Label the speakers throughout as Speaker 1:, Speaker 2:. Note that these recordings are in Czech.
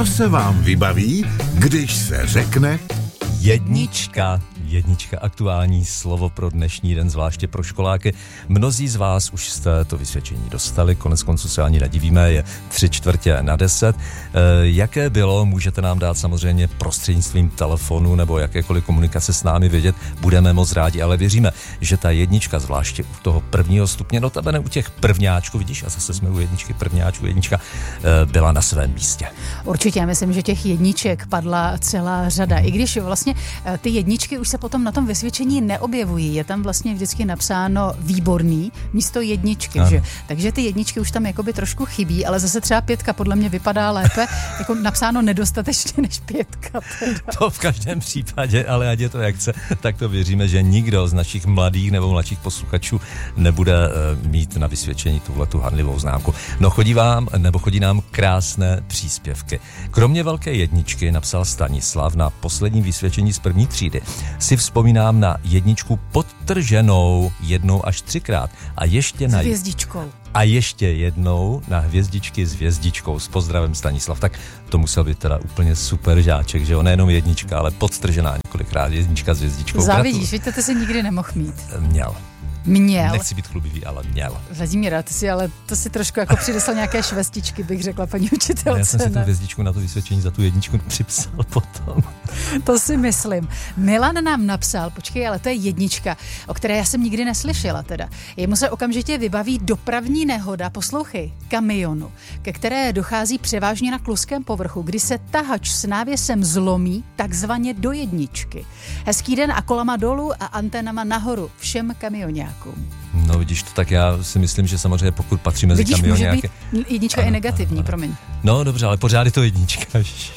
Speaker 1: Co se vám vybaví, když se řekne
Speaker 2: jednička? Jednička, aktuální slovo pro dnešní den, zvláště pro školáky. Mnozí z vás už jste to vysvědčení dostali, konec konců se ani nedivíme, je 9:45. Jaké bylo, můžete nám dát samozřejmě prostřednictvím telefonu nebo jakékoliv komunikace s námi vědět, budeme moc rádi, ale věříme, že ta jednička, zvláště u toho prvního stupně, notabene u těch prvňáčků, vidíš, a zase jsme u jedničky, prvňáčku, jednička, byla na svém místě.
Speaker 3: Určitě, já myslím, že těch jedniček padla celá řada, i když vlastně ty jedničky už se potom na tom vysvědčení neobjevují. Je tam vlastně vždycky napsáno výborný místo jedničky, že? Takže ty jedničky už tam jakoby trošku chybí, ale zase třeba 5 podle mě vypadá lépe, jako napsáno nedostatečně než 5.
Speaker 2: To v každém případě, ale ať je to jak chce, tak to věříme, že nikdo z našich mladých nebo mladších posluchačů nebude mít na vysvědčení tuhletu hanlivou známku. No chodí nám krásné příspěvky. Kromě velké jedničky, napsal Stanislav, na posledním vysvědčení z první třídy si vzpomínám na jedničku podtrženou 1 až 3krát a ještě na
Speaker 3: hvězdičkou.
Speaker 2: A ještě jednou na hvězdičky s hvězdičkou. S pozdravem Stanislav. Tak to musel být teda úplně super žáček, že jo? Nejenom jednička, ale podtržená několikrát jednička s hvězdičkou.
Speaker 3: Závidíš, víte, ty jsi nikdy nemohl mít.
Speaker 2: Měl.
Speaker 3: Měl.
Speaker 2: Nechci být chlubivý, ale měl.
Speaker 3: Vladimíra, to si trošku jako přinesl nějaké švestičky, bych řekla paní učitelce.
Speaker 2: Já jsem si tu hvězdičku na to vysvědčení za tu jedničku připsal potom.
Speaker 3: To si myslím. Milan nám napsal, počkej, ale to je jednička, o které já jsem nikdy neslyšela teda. Jemu se okamžitě vybaví dopravní nehoda, poslouchej, kamionu, ke které dochází převážně na kluském povrchu, kdy se tahač s návěsem zlomí takzvaně do jedničky. Hezký den a kolama dolů a anténama nahoru všem kamionňákům.
Speaker 2: No vidíš to, tak já si myslím, že samozřejmě pokud patří mezi kamionňáky...
Speaker 3: Vidíš, může být jednička i negativní, ano. Promiň.
Speaker 2: No dobře, ale pořád je to jednička.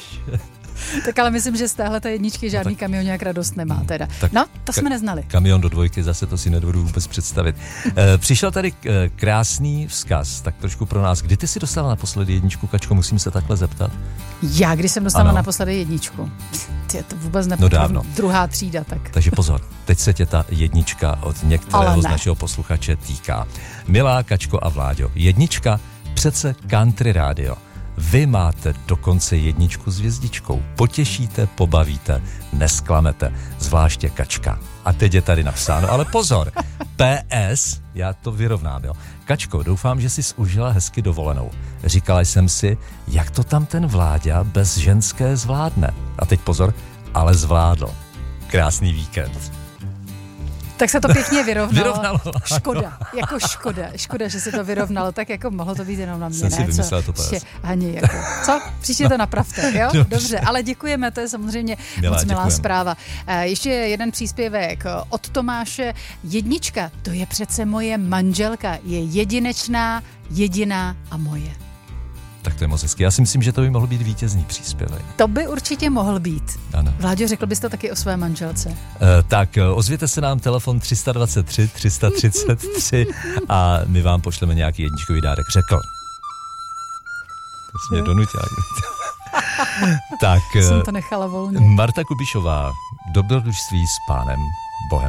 Speaker 3: Tak ale myslím, že z téhleté jedničky žádný kamionňák radost nemá teda. No, to jsme neznali.
Speaker 2: Kamion do 2, zase to si nedovedu vůbec představit. Přišel tady krásný vzkaz, tak trošku pro nás. Kdy ty jsi dostala naposledy jedničku, Kačko, musím se takhle zeptat?
Speaker 3: Já, když jsem dostala naposledy jedničku. To vůbec
Speaker 2: no dávno.
Speaker 3: 2. třída, tak.
Speaker 2: Takže pozor, teď se tě ta jednička od některého z našeho posluchače týká. Milá Kačko a Vláďo, jednička přece country rádio. Vy máte dokonce jedničku s hvězdičkou. Potěšíte, pobavíte, nesklamete. Zvláště Kačka. A teď je tady napsáno, ale pozor. PS, já to vyrovnám, jo. Kačko, doufám, že jsi užila hezky dovolenou. Říkala jsem si, jak to tam ten Vláďa bez ženské zvládne. A teď pozor, ale zvládl. Krásný víkend.
Speaker 3: Tak se to pěkně
Speaker 2: vyrovnalo.
Speaker 3: Škoda, že se to vyrovnalo, tak jako mohlo to být jenom na mě.
Speaker 2: Jsem si vymyslel to PS.
Speaker 3: Ani jako. Co? Příště to napravte, jo? Dobře, ale děkujeme, to je samozřejmě moc milá zpráva. Ještě jeden příspěvek od Tomáše. Jednička, to je přece moje manželka, je jedinečná, jediná a moje.
Speaker 2: Tak to je moc hezky. Já si myslím, že to by mohl být vítězný příspěvek.
Speaker 3: To by určitě mohl být.
Speaker 2: Ano.
Speaker 3: Vláďo, řekl bys to taky o své manželce?
Speaker 2: Tak ozvěte se nám telefon 323 333 a my vám pošleme nějaký jedničkový dárek. Řekl. To jsi mě donutil. Tak.
Speaker 3: Jsem to nechala volně.
Speaker 2: Marta Kubišová, dobrodružství s Pánem Bohem.